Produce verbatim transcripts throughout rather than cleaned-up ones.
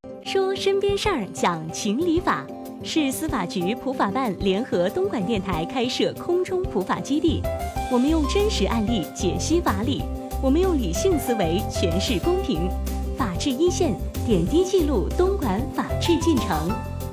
说身边事儿，讲情理法，市司法局普法办联合东莞电台开设空中普法基地。我们用真实案例解析法理，我们用理性思维诠释公平。法治一线，点滴记录东莞法治进程。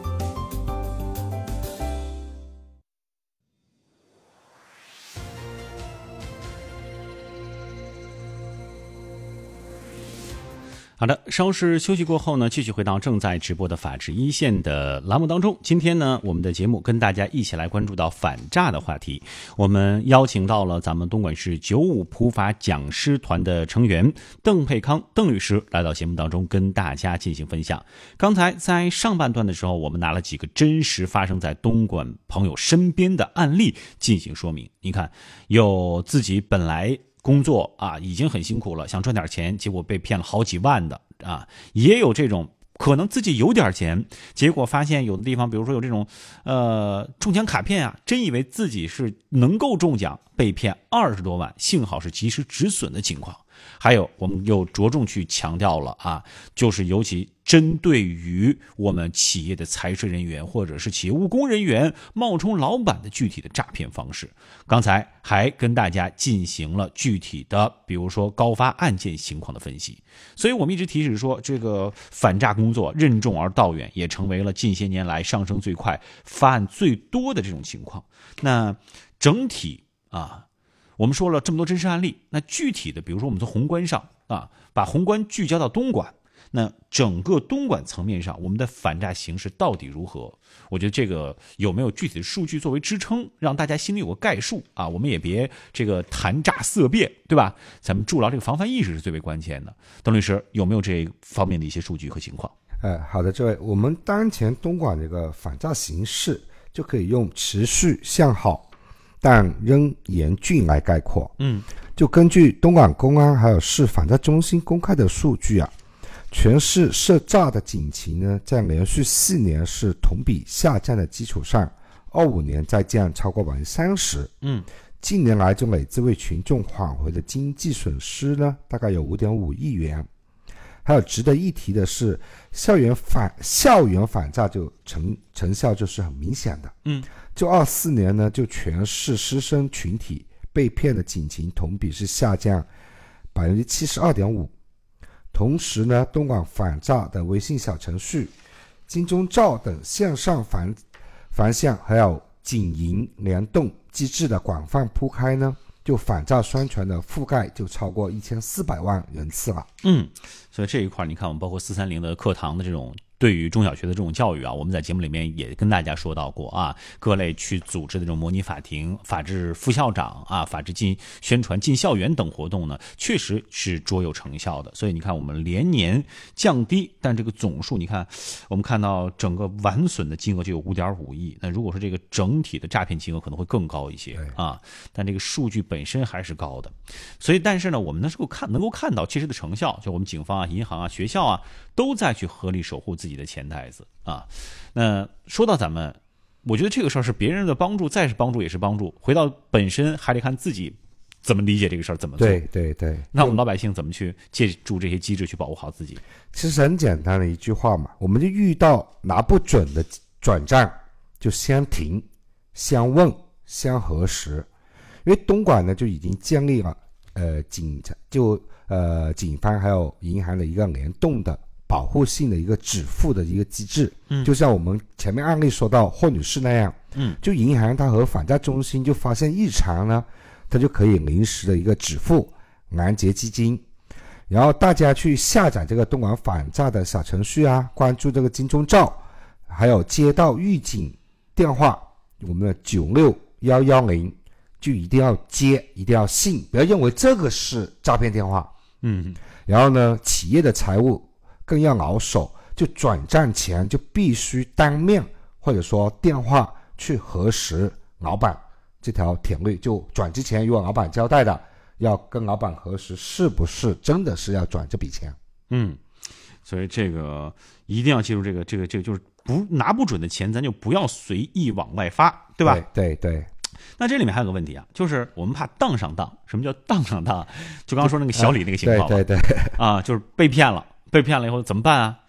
好的，稍事休息过后呢，继续回到正在直播的法治一线的栏目当中。今天呢，我们的节目跟大家一起来关注到反诈的话题。我们邀请到了咱们东莞市九五普法讲师团的成员邓佩康邓律师来到节目当中跟大家进行分享。刚才在上半段的时候，我们拿了几个真实发生在东莞朋友身边的案例进行说明。你看，有自己本来工作啊已经很辛苦了，想赚点钱，结果被骗了好几万的啊，也有这种可能自己有点钱，结果发现有的地方，比如说有这种呃中奖卡片啊，真以为自己是能够中奖，被骗二十多万，幸好是及时止损的情况。还有我们又着重去强调了啊，就是尤其针对于我们企业的财税人员或者是企业务工人员冒充老板的具体的诈骗方式。刚才还跟大家进行了具体的比如说高发案件情况的分析。所以我们一直提示说，这个反诈工作任重而道远，也成为了近些年来上升最快、发案最多的这种情况。那整体啊，我们说了这么多真实案例，那具体的比如说我们从宏观上啊，把宏观聚焦到东莞，那整个东莞层面上我们的反诈形势到底如何？我觉得这个有没有具体的数据作为支撑，让大家心里有个概述啊？我们也别这个谈诈色变，对吧？咱们筑牢这个防范意识是最为关键的。邓律师有没有这方面的一些数据和情况？ 呃，好的，这位，我们当前东莞这个反诈形势就可以用持续向好但仍严峻来概括。 嗯， 就根据东莞公安还有市反诈中心公开的数据啊，全市涉诈的警情呢，在连续四年是同比下降的基础上，二五年再降超过百分之三十。 嗯， 近年来就累计为群众挽回的经济损失呢，大概有 五点五亿元。还有值得一提的是，校园反校园反诈就成成效就是很明显的。 嗯， 就二四年呢，就全市师生群体被骗的警情同比是下降百分之七十二点五。同时呢，东莞反诈的微信小程序、金钟罩等线上反反向还有警营联动机制的广泛铺开呢，就反诈宣传的覆盖就超过一千四百万人次了。 嗯，所以这一块你看，我们包括四三零的课堂的这种对于中小学的这种教育啊，我们在节目里面也跟大家说到过啊，各类去组织的这种模拟法庭、法治副校长啊、法治进宣传进校园等活动呢，确实是卓有成效的。所以你看，我们连年降低，但这个总数，你看，我们看到整个完损的金额就有 五点五亿。那如果说这个整体的诈骗金额可能会更高一些啊，但这个数据本身还是高的。所以，但是呢，我们能够看能够看到切实的成效，就我们警方啊、银行啊、学校啊，都在去合理守护自己自己的钱袋子啊。那说到咱们，我觉得这个事儿是别人的帮助，再是帮助也是帮助，回到本身还得看自己怎么理解这个事儿，怎么做。 对对对， 那我们老百姓怎么去借助这些机制去保护好自己？ 其实很简单的一句话嘛，我们就遇到拿不准的转账，就先停、先问、先核实。因为东莞呢就已经建立了呃警就呃警方还有银行的一个联动的保护性的一个止付的一个机制。嗯，就像我们前面案例说到霍女士那样，嗯，就银行它和反诈中心就发现异常呢，它就可以临时的一个止付拦截基金。然后大家去下载这个东莞反诈的小程序啊，关注这个金钟罩，还有接到预警电话，我们的九六一一零，就一定要接，一定要信，不要认为这个是诈骗电话。嗯，然后呢，企业的财务更要老手，就转账前就必须当面或者说电话去核实老板这条铁律，就转之前如果老板交代的，要跟老板核实是不是真的是要转这笔钱。 嗯，所以这个一定要记住，这个这个这个就是不拿不准的钱，咱就不要随意往外发，对吧？ 对对对。 那这里面还有个问题啊，就是我们怕当上当。什么叫当上当？就刚刚说那个小李那个情况， 对对对， 啊，就是被骗了，被骗了以后怎么办啊？